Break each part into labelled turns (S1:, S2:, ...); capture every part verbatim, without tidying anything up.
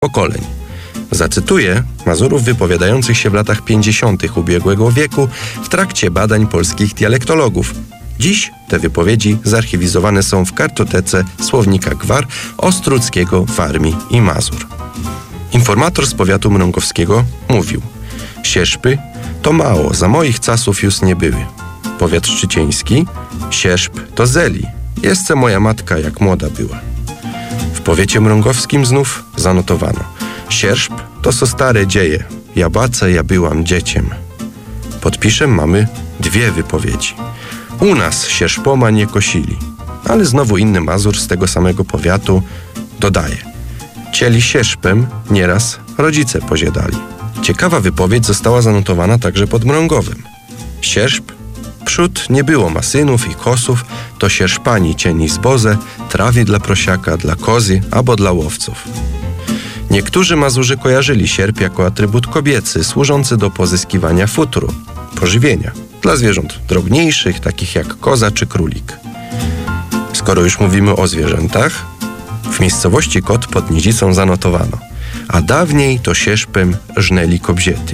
S1: pokoleń. Zacytuję Mazurów wypowiadających się w latach pięćdziesiątych ubiegłego wieku w trakcie badań polskich dialektologów. Dziś te wypowiedzi zarchiwizowane są w kartotece Słownika Gwar Ostruckiego, Warmii i Mazur. Informator z powiatu mrągowskiego mówił: Sierzpy to mało, za moich czasów już nie były. Powiat szczycieński: Sierzp to zeli, jeszcze moja matka jak młoda była. W powiecie mrągowskim znów zanotowano: Sierzp to so stare dzieje, ja bace, ja byłam dzieciem. Pod piszem mamy dwie wypowiedzi. U nas sierzpoma nie kosili, ale znowu inny Mazur z tego samego powiatu dodaje: cieli sierzpem nieraz rodzice poziadali. Ciekawa wypowiedź została zanotowana także pod Mrągowem. Sierzp przód nie było masynów i kosów, to sierzpani cieni zboze, trawi dla prosiaka, dla kozy albo dla łowców. Niektórzy Mazurzy kojarzyli sierp jako atrybut kobiecy, służący do pozyskiwania futru, pożywienia, dla zwierząt drobniejszych, takich jak koza czy królik. Skoro już mówimy o zwierzętach, w miejscowości Kot pod Nidzicą zanotowano: a dawniej to sierzpem żnęli kobziety.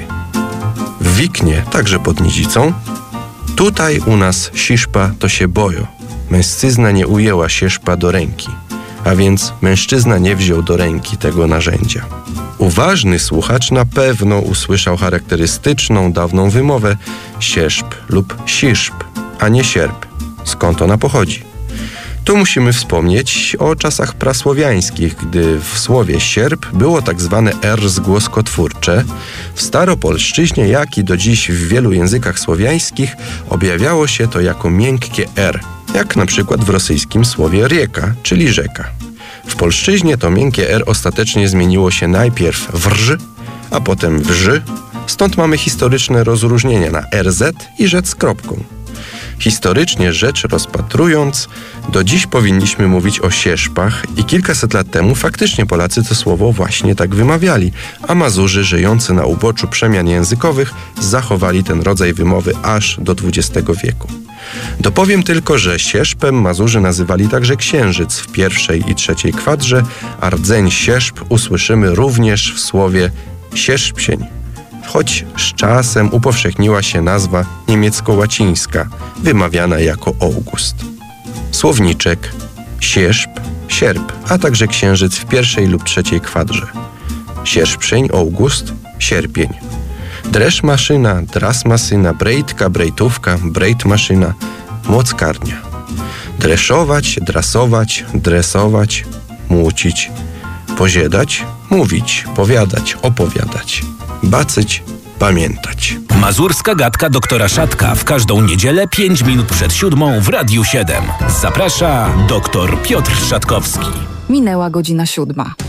S1: W Wiknie, także pod Nidzicą: tutaj u nas siszpa to się bojo, mężczyzna nie ujęła sierzpa do ręki, a więc mężczyzna nie wziął do ręki tego narzędzia. Uważny słuchacz na pewno usłyszał charakterystyczną dawną wymowę sierzp lub siszp, a nie sierp. Skąd ona pochodzi? Tu musimy wspomnieć o czasach prasłowiańskich, gdy w słowie sierp było tak zwane R zgłoskotwórcze. W staropolszczyźnie, jak i do dziś w wielu językach słowiańskich, objawiało się to jako miękkie R, jak na przykład w rosyjskim słowie rieka, czyli rzeka. W polszczyźnie to miękkie R ostatecznie zmieniło się najpierw w rż, a potem w ż, stąd mamy historyczne rozróżnienia na R Z i rzecz z kropką. Historycznie rzecz rozpatrując, do dziś powinniśmy mówić o sierzpach i kilkaset lat temu faktycznie Polacy to słowo właśnie tak wymawiali, a Mazurzy żyjący na uboczu przemian językowych zachowali ten rodzaj wymowy aż do dwudziestego wieku. Dopowiem tylko, że sierzpem Mazurzy nazywali także księżyc w pierwszej i trzeciej kwadrze, a rdzeń sierzp usłyszymy również w słowie sierzpsień, choć z czasem upowszechniła się nazwa niemiecko-łacińska, wymawiana jako August. Słowniczek: sierzp, sierp, a także księżyc w pierwszej lub trzeciej kwadrze. Sierzpsień, August, sierpień. Dresz maszyna, dras masyna, brejtka, brejtówka, brejt maszyna, młockarnia. Dreszować, drasować, dresować, młócić. Poziedać, mówić, powiadać, opowiadać. Bacyć, pamiętać.
S2: Mazurska gadka doktora Szatka w każdą niedzielę pięć minut przed siódmą w Radiu siedem. Zaprasza doktor Piotr Szatkowski.
S3: Minęła godzina siódma.